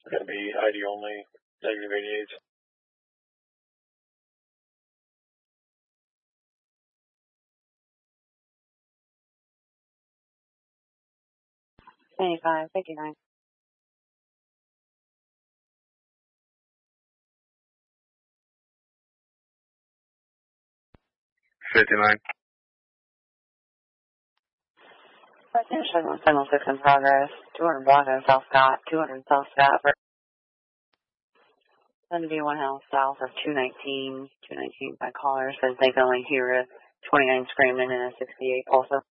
It's going to be ID only, negative 88. 59. 59. Attention, 706 in progress. 200 block on South Scott, 200 South Scott. Going to be 1 house south of 219. 219 by caller says they can only hear a 29 screaming and a 68 also.